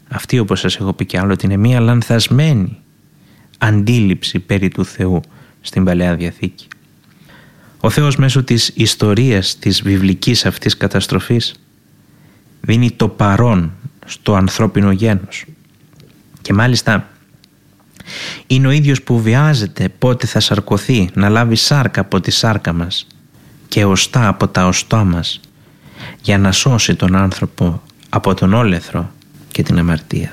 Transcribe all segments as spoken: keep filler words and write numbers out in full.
Αυτή, όπως σας έχω πει κι άλλο, είναι μία λανθασμένη αντίληψη περί του Θεού στην Παλαιά Διαθήκη. Ο Θεός μέσω της ιστορίας της βιβλικής αυτής καταστροφής δίνει το παρόν στο ανθρώπινο γένος και μάλιστα είναι ο ίδιος που βιάζεται πότε θα σαρκωθεί, να λάβει σάρκα από τη σάρκα μας και οστά από τα οστά μας για να σώσει τον άνθρωπο από τον όλεθρο και την αμαρτία.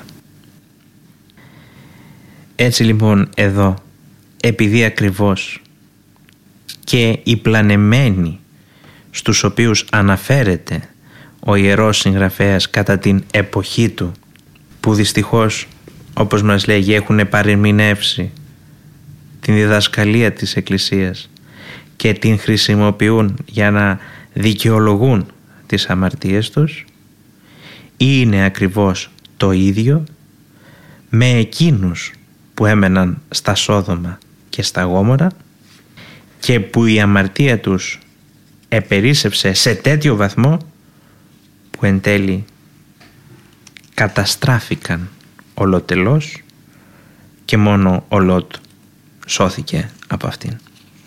Έτσι λοιπόν εδώ, επειδή ακριβώς και οι πλανεμένοι στους οποίους αναφέρεται ο Ιερός Συγγραφέας κατά την εποχή του, που δυστυχώς, όπως μας λέγει, έχουν παρεμηνεύσει την διδασκαλία της Εκκλησίας και την χρησιμοποιούν για να δικαιολογούν τις αμαρτίες τους, είναι ακριβώς το ίδιο με εκείνους που έμεναν στα Σόδομα και στα Γόμορα και που η αμαρτία τους επερίσσευσε σε τέτοιο βαθμό που εν τέλει καταστράφηκαν ολοτελώς και μόνο ο Λώτ σώθηκε από αυτήν.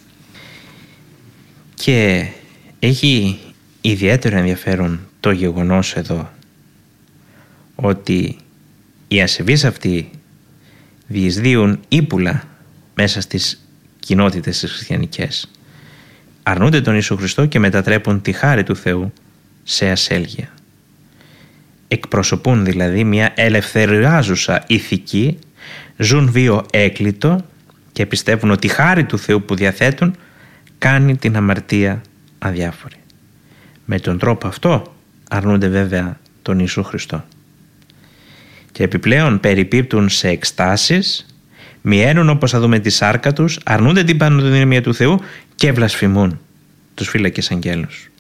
Και έχει ιδιαίτερο ενδιαφέρον το γεγονός εδώ ότι οι ασεβείς αυτοί διεισδύουν ύπουλα μέσα στις κοινότητες τις χριστιανικές, αρνούνται τον Ιησού Χριστό και μετατρέπουν τη χάρη του Θεού σε ασέλγεια. Εκπροσωπούν δηλαδή μια ελευθεριάζουσα ηθική, ζουν βίο έκλειτο και πιστεύουν ότι η χάρη του Θεού που διαθέτουν κάνει την αμαρτία αδιάφορη. Με τον τρόπο αυτό αρνούνται βέβαια τον Ιησού Χριστό. Και επιπλέον περιπίπτουν σε εκστάσεις, μιαίνουν όπως θα δούμε τη σάρκα τους, αρνούνται την πανοδυναμία του Θεού και βλασφημούν τους φύλακες αγγέλους.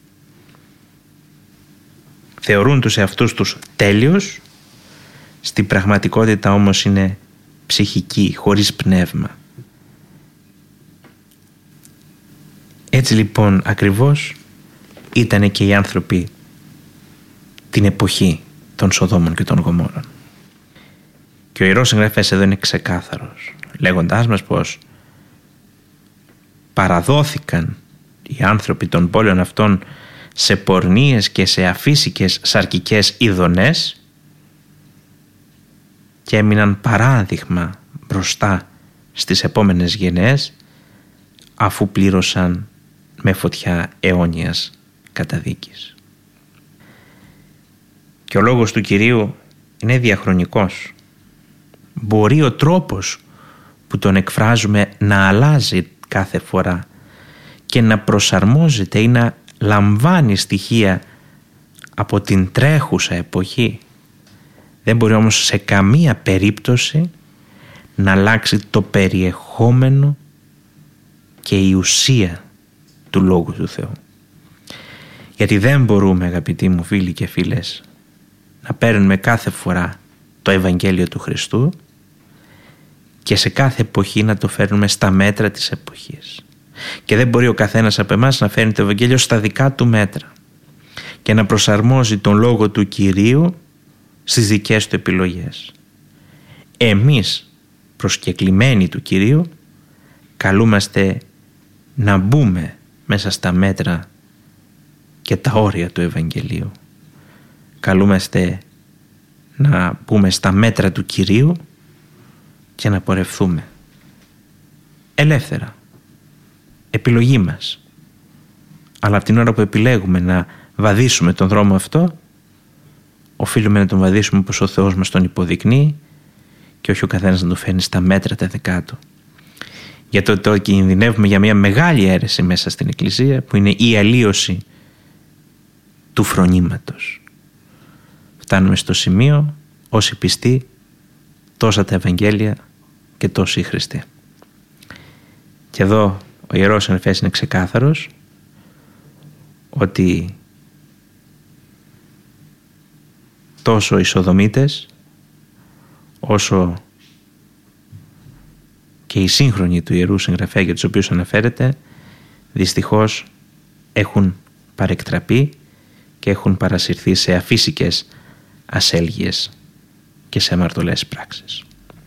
Θεωρούν τους εαυτούς τους τέλειους, στην πραγματικότητα όμως είναι ψυχικοί, χωρίς πνεύμα. Έτσι λοιπόν ακριβώς ήταν και οι άνθρωποι την εποχή των Σοδόμων και των Γομόρων. Και ο Ιερός Συγγραφέας εδώ είναι ξεκάθαρος, λέγοντάς μας πως παραδόθηκαν οι άνθρωποι των πόλεων αυτών σε πορνείες και σε αφύσικες σαρκικές ειδονές και έμειναν παράδειγμα μπροστά στις επόμενες γενναίες, αφού πλήρωσαν με φωτιά αιώνιας καταδίκης. Και ο λόγος του Κυρίου είναι διαχρονικός. Μπορεί ο τρόπος που τον εκφράζουμε να αλλάζει κάθε φορά και να προσαρμόζεται ή να λαμβάνει στοιχεία από την τρέχουσα εποχή. Δεν μπορεί όμως σε καμία περίπτωση να αλλάξει το περιεχόμενο και η ουσία του Λόγου του Θεού. Γιατί δεν μπορούμε, αγαπητοί μου φίλοι και φίλες, να παίρνουμε κάθε φορά το Ευαγγέλιο του Χριστού και σε κάθε εποχή να το φέρνουμε στα μέτρα της εποχής. Και δεν μπορεί ο καθένας από εμάς να φέρνει το Ευαγγέλιο στα δικά του μέτρα και να προσαρμόζει τον Λόγο του Κυρίου στις δικές του επιλογές. Εμείς, προσκεκλημένοι του Κυρίου, καλούμαστε να μπούμε μέσα στα μέτρα και τα όρια του Ευαγγελίου. Καλούμαστε να μπούμε στα μέτρα του Κυρίου και να πορευθούμε ελεύθερα. Επιλογή μας. Αλλά από την ώρα που επιλέγουμε να βαδίσουμε τον δρόμο αυτό, οφείλουμε να τον βαδίσουμε όπως ο Θεός μας τον υποδεικνύει και όχι ο καθένας να το φέρνει στα μέτρα τα δικά του. Γιατί τώρα κινδυνεύουμε για μια μεγάλη αίρεση μέσα στην Εκκλησία, που είναι η αλλίωση του φρονήματος. Φτάνουμε στο σημείο, όσοι πιστοί, τόσα τα Ευαγγέλια και τόσοι οι Χριστοί. Και εδώ ο Ιερός Συγγραφέας είναι ξεκάθαρος ότι τόσο οι Σοδομίτες όσο και οι σύγχρονοι του Ιερού Συγγραφέα για τους οποίους αναφέρεται δυστυχώς έχουν παρεκτραπεί και έχουν παρασυρθεί σε αφύσικες ασέλγειες και σε αμαρτωλές πράξεις.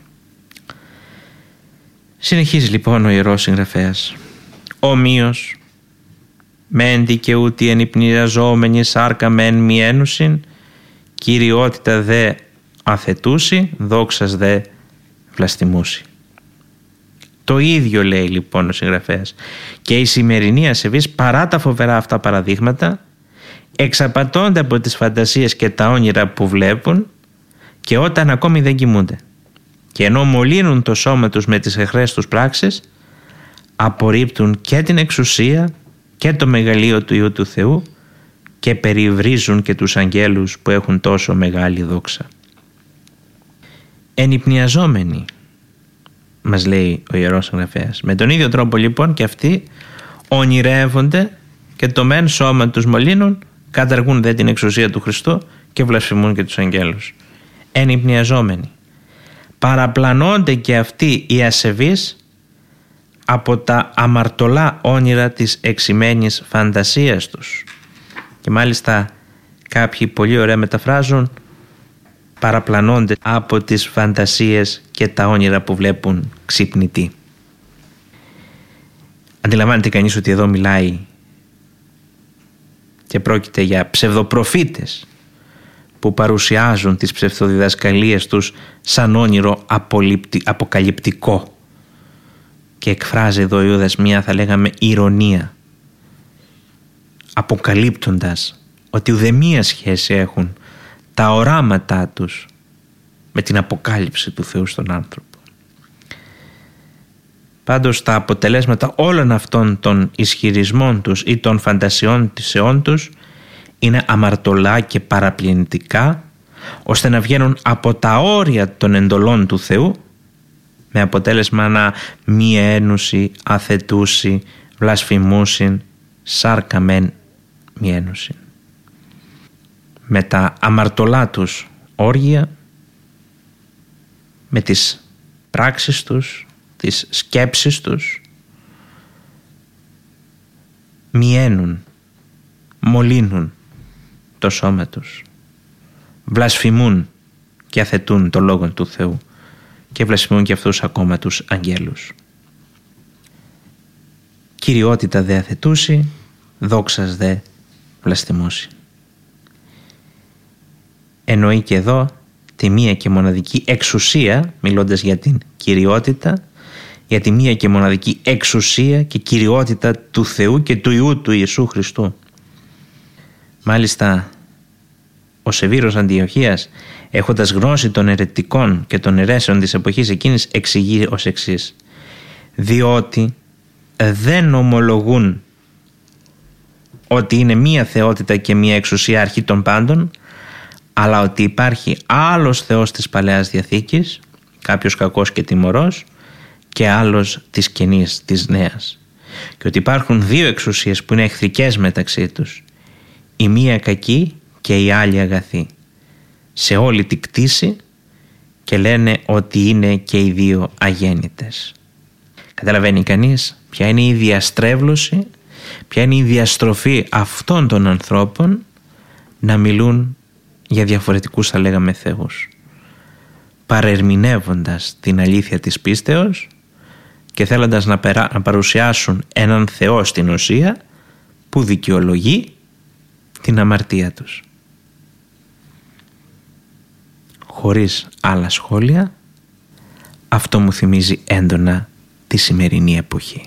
Συνεχίζει λοιπόν ο Ιερός Συγγραφέας. Ομοίως μεν δικαιούτι ενυπνιαζόμενη σάρκα μεν μη ένουσιν, κυριότητα δε αθετούσι, δόξας δε βλαστημούσι. Το ίδιο λέει λοιπόν ο συγγραφέας και οι σημερινοί ασεβείς, παρά τα φοβερά αυτά παραδείγματα, εξαπατώνται από τις φαντασίες και τα όνειρα που βλέπουν και όταν ακόμη δεν κοιμούνται, και ενώ μολύνουν το σώμα τους με τις αιχρές τους πράξεις, απορρίπτουν και την εξουσία και το μεγαλείο του Υιού του Θεού και περιβρίζουν και τους αγγέλους που έχουν τόσο μεγάλη δόξα. Ενυπνιαζόμενοι, μας λέει ο Ιερός Συγγραφέας, με τον ίδιο τρόπο λοιπόν και αυτοί ονειρεύονται και το μεν σώμα τους μολύνουν, καταργούν δε την εξουσία του Χριστού και βλασφημούν και τους αγγέλους. Ενυπνιαζόμενοι. Παραπλανώνται και αυτοί οι ασεβείς από τα αμαρτωλά όνειρα της εξημένης φαντασίας τους. Και μάλιστα κάποιοι πολύ ωραία μεταφράζουν, παραπλανώνται από τις φαντασίες και τα όνειρα που βλέπουν ξυπνητοί. Αντιλαμβάνεται κανείς ότι εδώ μιλάει και πρόκειται για ψευδοπροφήτες που παρουσιάζουν τις ψευδοδιδασκαλίες τους σαν όνειρο αποκαλυπτικό, και εκφράζει εδώ ο Ιούδας μια, θα λέγαμε, ηρωνία, αποκαλύπτοντας ότι ουδέμια σχέση έχουν τα οράματά τους με την αποκάλυψη του Θεού στον άνθρωπο. Πάντως τα αποτελέσματα όλων αυτών των ισχυρισμών τους ή των φαντασιών της αιών τους είναι αμαρτωλά και παραπλανητικά, ώστε να βγαίνουν από τα όρια των εντολών του Θεού, με αποτέλεσμα να μη ένουση, αθετούση, βλασφημούσιν, σάρκα μεν μη ένουση. Με τα αμαρτωλά τους όργια, με τις πράξεις τους, τις σκέψεις τους, μιαίνουν, μολύνουν το σώμα τους, βλασφημούν και αθετούν το λόγο του Θεού και βλασφημούν και αυτούς ακόμα τους αγγέλους. Κυριότητα δε αθετούσι, δόξας δε βλαστημούσι. Εννοεί και εδώ τη μία και μοναδική εξουσία, μιλώντας για την κυριότητα, για τη μία και μοναδική εξουσία και κυριότητα του Θεού και του Υιού του Ιησού Χριστού. Μάλιστα ο Σεβήρος Αντιοχίας, έχοντας γνώση των αιρετικών και των αιρέσεων της εποχής εκείνης, εξηγεί ως εξής: διότι δεν ομολογούν ότι είναι μία θεότητα και μία εξουσία αρχή των πάντων, αλλά ότι υπάρχει άλλος Θεός της Παλαιάς Διαθήκης, κάποιος κακός και τιμωρός, και άλλος της Καινής, της Νέας, και ότι υπάρχουν δύο εξουσίες που είναι εχθρικές μεταξύ τους, η μία κακή και η άλλη αγαθή, σε όλη την κτήση, και λένε ότι είναι και οι δύο αγέννητες. Καταλαβαίνει κανείς ποια είναι η διαστρέβλωση, ποια είναι η διαστροφή αυτών των ανθρώπων να μιλούν για διαφορετικούς, θα λέγαμε, θεούς, παρερμηνεύοντας την αλήθεια της πίστεως και θέλοντας να, περά, να παρουσιάσουν έναν Θεό στην ουσία που δικαιολογεί την αμαρτία τους. Χωρίς άλλα σχόλια, αυτό μου θυμίζει έντονα τη σημερινή εποχή.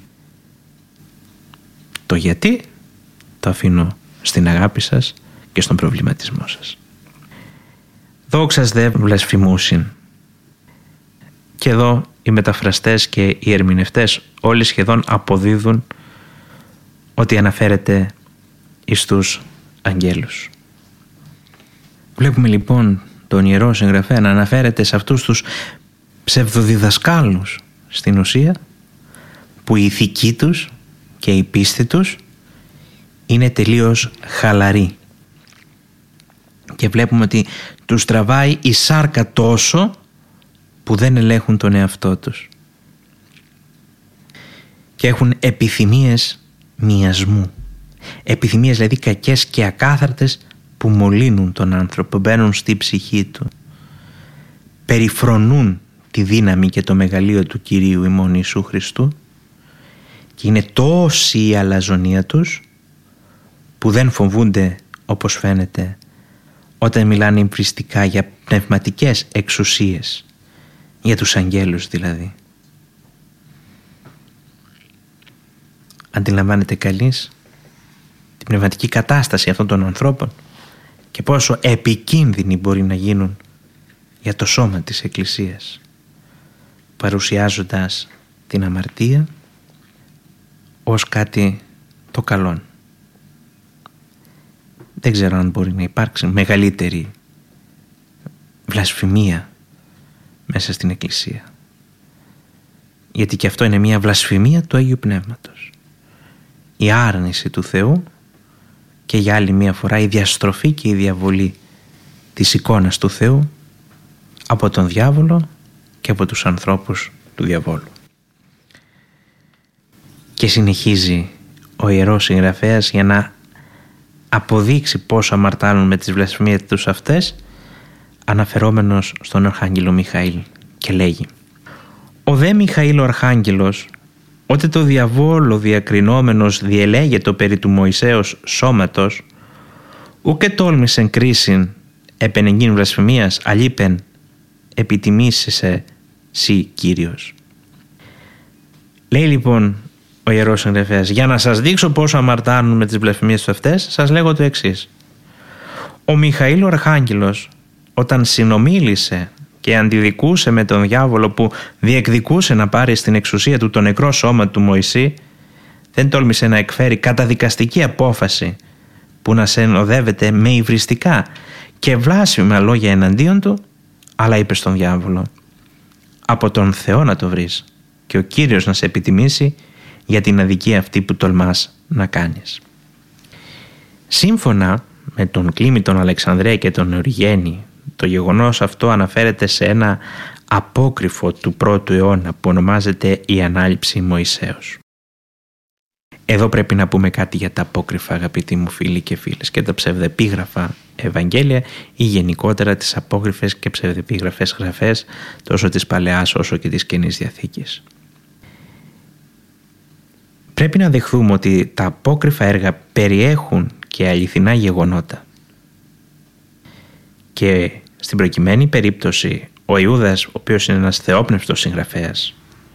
Το γιατί το αφήνω στην αγάπη σας και στον προβληματισμό σας. Δόξας δε βλασφημούσιν. Και εδώ οι μεταφραστές και οι ερμηνευτές όλοι σχεδόν αποδίδουν ότι αναφέρεται εις τους αγγέλους. Βλέπουμε λοιπόν τον Ιερό Συγγραφέα να αναφέρεται σε αυτούς τους ψευδοδιδασκάλους στην ουσία, που η ηθική τους και η πίστη τους είναι τελείως χαλαρή, και βλέπουμε ότι τους τραβάει η σάρκα τόσο που δεν ελέγχουν τον εαυτό τους και έχουν επιθυμίες μιασμού, επιθυμίες δηλαδή κακές και ακάθαρτες που μολύνουν τον άνθρωπο, μπαίνουν στη ψυχή του. περιφρονούν τη δύναμη και το μεγαλείο του Κυρίου ημών Ιησού Χριστού και είναι τόση η αλαζονία τους που δεν φοβούνται, όπως φαίνεται, όταν μιλάνε υβριστικά για πνευματικές εξουσίες, για τους αγγέλους δηλαδή. Αντιλαμβάνεται καλής την πνευματική κατάσταση αυτών των ανθρώπων και πόσο επικίνδυνοι μπορεί να γίνουν για το σώμα της Εκκλησίας, παρουσιάζοντας την αμαρτία ως κάτι το καλόν. Δεν ξέρω αν μπορεί να υπάρξει μεγαλύτερη βλασφημία μέσα στην Εκκλησία, γιατί και αυτό είναι μια βλασφημία του Αγίου Πνεύματος, η άρνηση του Θεού και για άλλη μια φορά η διαστροφή και η διαβολή της εικόνας του Θεού από τον διάβολο και από τους ανθρώπους του διαβόλου. Και συνεχίζει ο Ιερός Συγγραφέας για να αποδείξει πόσο αμαρτάνουν με τις βλασφημίες τους αυτές, αναφερόμενος στον Αρχάγγελο Μιχαήλ, και λέγει: «Ο δε Μιχαήλ ο Αρχάγγελος, ότε το διαβόλο διακρινόμενος διελέγετο περί του Μωυσέως σώματος, ουκ ετόλμησεν κρίσιν επενεγγύν βλασφημίας, αλείπεν επιτιμήσεσαι σύ Κύριος». Λέει λοιπόν ο Ιερός Συγγραφέας: για να σας δείξω πόσο αμαρτάνουν με τις βλασφημίες του αυτές, σας λέγω το εξής. Ο Μιχαήλ ο Αρχάγγελος, όταν συνομίλησε και αντιδικούσε με τον διάβολο που διεκδικούσε να πάρει στην εξουσία του το νεκρό σώμα του Μωυσή, δεν τόλμησε να εκφέρει καταδικαστική απόφαση που να συνοδεύεται με υβριστικά και βλάσφημα λόγια εναντίον του, αλλά είπε στον διάβολο: από τον Θεό να το βρεις και ο Κύριος να σε επιτιμήσει για την αδικία αυτή που τολμάς να κάνεις. Σύμφωνα με τον Κλίμη τον Αλεξανδρέα και τον Οριγένη, το γεγονός αυτό αναφέρεται σε ένα απόκριφο του πρώτου αιώνα που ονομάζεται η Ανάληψη Μωυσέως. Εδώ πρέπει να πούμε κάτι για τα απόκριφα, αγαπητοί μου φίλοι και φίλες, και τα ψευδεπίγραφα Ευαγγέλια ή γενικότερα τις απόκριφες και ψευδεπίγραφες γραφές τόσο της Παλαιάς όσο και της Καινής Διαθήκης. Πρέπει να δεχθούμε ότι τα απόκριφα έργα περιέχουν και αληθινά γεγονότα. Και στην προκειμένη περίπτωση ο Ιούδας, ο οποίος είναι ένας θεόπνευστος συγγραφέας,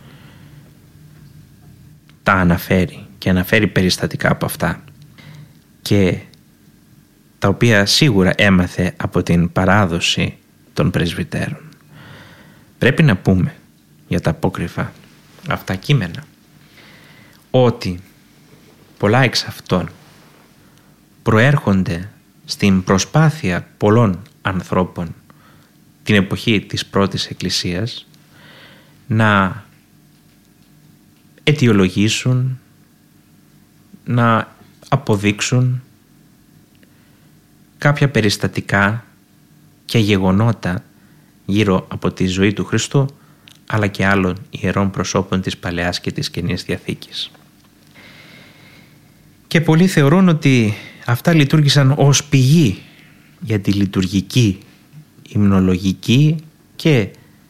τα αναφέρει και αναφέρει περιστατικά από αυτά, και τα οποία σίγουρα έμαθε από την παράδοση των πρεσβυτέρων. Πρέπει να πούμε για τα απόκριφα αυτά κείμενα ότι πολλά εξ αυτών προέρχονται στην προσπάθεια πολλών ανθρώπων την εποχή της πρώτης Εκκλησίας να αιτιολογήσουν, να αποδείξουν κάποια περιστατικά και γεγονότα γύρω από τη ζωή του Χριστού, αλλά και άλλων ιερών προσώπων της Παλαιάς και της Καινής Διαθήκης. Και πολλοί θεωρούν ότι αυτά λειτουργήσαν ως πηγή για τη λειτουργική, υμνολογική και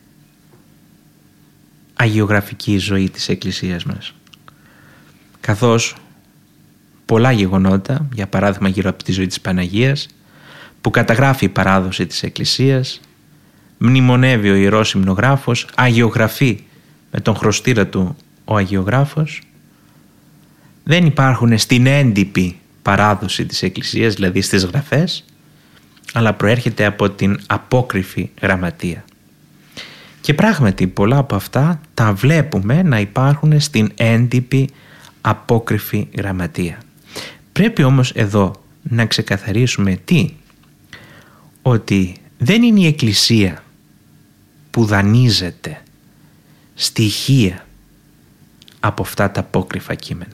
αγιογραφική ζωή της Εκκλησίας μας. Καθώς πολλά γεγονότα, για παράδειγμα γύρω από τη ζωή της Παναγίας, που καταγράφει η παράδοση της Εκκλησίας, μνημονεύει ο Ιερός Υμνογράφος, αγιογραφεί με τον χρωστήρα του ο αγιογράφος, δεν υπάρχουν στην έντυπη παράδοση της Εκκλησίας, δηλαδή στις γραφές, αλλά προέρχεται από την απόκριφη γραμματεία. Και πράγματι πολλά από αυτά τα βλέπουμε να υπάρχουν στην έντυπη απόκριφη γραμματεία. Πρέπει όμως εδώ να ξεκαθαρίσουμε τι? Ότι δεν είναι η Εκκλησία που δανείζεται στοιχεία από αυτά τα απόκριφα κείμενα.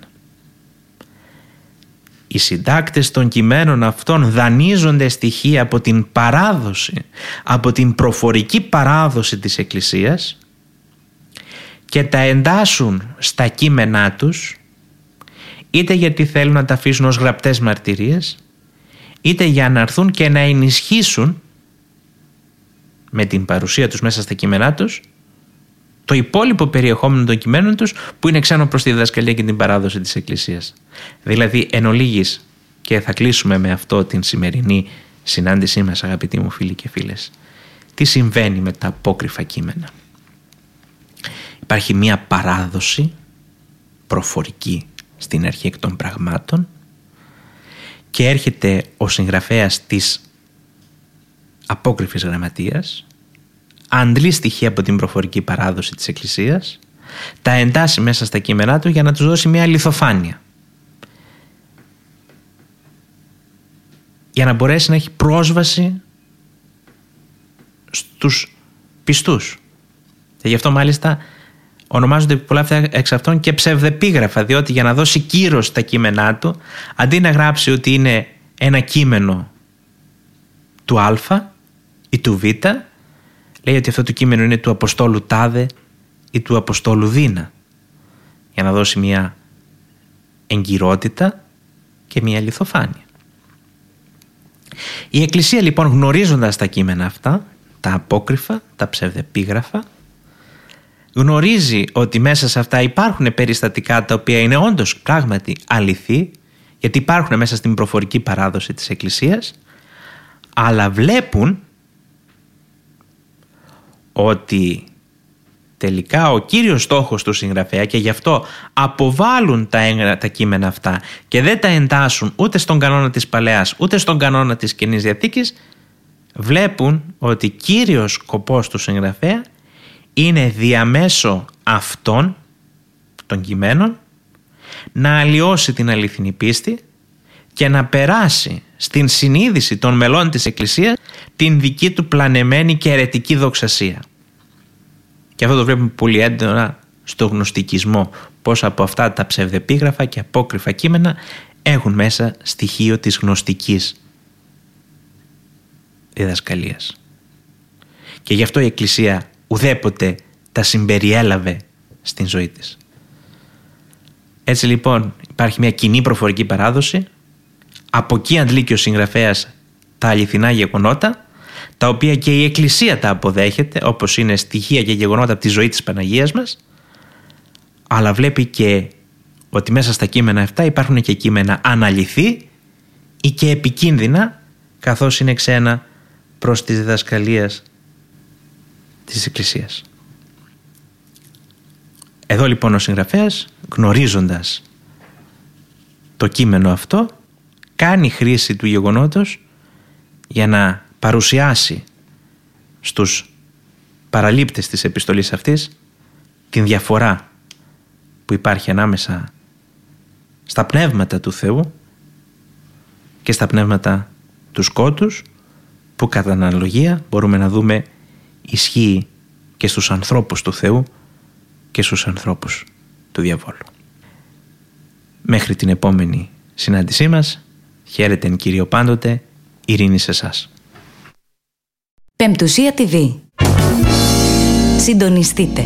Οι συντάκτες των κειμένων αυτών δανείζονται στοιχεία από την παράδοση, από την προφορική παράδοση της Εκκλησίας και τα εντάσσουν στα κείμενά τους, είτε γιατί θέλουν να τα αφήσουν ως γραπτές μαρτυρίες, είτε για να έρθουν και να ενισχύσουν με την παρουσία τους μέσα στα κείμενά τους το υπόλοιπο περιεχόμενο των κειμένων τους που είναι ξένο προς τη διδασκαλία και την παράδοση της Εκκλησίας. Δηλαδή, εν ολίγης, και θα κλείσουμε με αυτό την σημερινή συνάντησή μας, αγαπητοί μου φίλοι και φίλες, τι συμβαίνει με τα απόκριφα κείμενα. Υπάρχει μία παράδοση προφορική στην αρχή εκ των πραγμάτων και έρχεται ο συγγραφέας της απόκριφης γραμματείας, αντλεί στοιχεία από την προφορική παράδοση της Εκκλησίας, τα εντάσσει μέσα στα κείμενά του για να τους δώσει μια αληθοφάνεια, για να μπορέσει να έχει πρόσβαση στους πιστούς. Και γι' αυτό μάλιστα ονομάζονται πολλά αυτά εξ αυτών και ψευδεπίγραφα, διότι για να δώσει κύρος στα κείμενά του, αντί να γράψει ότι είναι ένα κείμενο του Α ή του Β, λέει ότι αυτό το κείμενο είναι του Αποστόλου Τάδε ή του Αποστόλου Δίνα, για να δώσει μια εγκυρότητα και μια αληθοφάνεια. Η Εκκλησία λοιπόν, γνωρίζοντας τα κείμενα αυτά, τα απόκριφα, τα ψευδεπίγραφα, γνωρίζει ότι μέσα σε αυτά υπάρχουν περιστατικά τα οποία είναι όντως πράγματι αληθή, γιατί υπάρχουν μέσα στην προφορική παράδοση της Εκκλησίας, αλλά βλέπουν ότι τελικά ο κύριος στόχος του συγγραφέα, και γι' αυτό αποβάλλουν τα, τα κείμενα αυτά και δεν τα εντάσσουν ούτε στον κανόνα της Παλαιάς ούτε στον κανόνα της Καινής Διαθήκης, βλέπουν ότι κύριος σκοπός του συγγραφέα είναι διαμέσω αυτών των κειμένων να αλλοιώσει την αληθινή πίστη και να περάσει στην συνείδηση των μελών της Εκκλησίας την δική του πλανεμένη και αιρετική δοξασία. Και αυτό το βλέπουμε πολύ έντονα στο γνωστικισμό, πώς από αυτά τα ψευδεπίγραφα και απόκριφα κείμενα έχουν μέσα στοιχείο της γνωστικής διδασκαλίας. Και γι' αυτό η Εκκλησία ουδέποτε τα συμπεριέλαβε στην ζωή της. Έτσι λοιπόν υπάρχει μια κοινή προφορική παράδοση, από εκεί αντλεί και ο συγγραφέας τα αληθινά γεγονότα, τα οποία και η Εκκλησία τα αποδέχεται, όπως είναι στοιχεία και γεγονότα από τη ζωή της Παναγίας μας, αλλά βλέπει και ότι μέσα στα κείμενα αυτά υπάρχουν και κείμενα αναλυθή ή και επικίνδυνα, καθώς είναι ξένα προς τις διδασκαλίες της Εκκλησίας. Εδώ λοιπόν ο συγγραφέας, γνωρίζοντας το κείμενο αυτό, κάνει χρήση του γεγονότος για να παρουσιάσει στους παραλήπτες της επιστολής αυτής την διαφορά που υπάρχει ανάμεσα στα πνεύματα του Θεού και στα πνεύματα του σκότους, που κατά αναλογία μπορούμε να δούμε ισχύει και στους ανθρώπους του Θεού και στους ανθρώπους του διαβόλου. Μέχρι την επόμενη συνάντησή μας, χαίρετε εν Κύριο πάντοτε, ειρήνη σε εσάς. Πεμπτουσία τι βι. Συντονιστείτε.